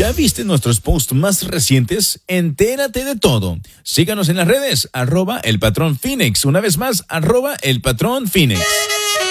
¿Ya viste nuestros posts más recientes? Entérate de todo. Síganos en las redes, @elpatrón Phoenix. Una vez más, @elpatrón Phoenix.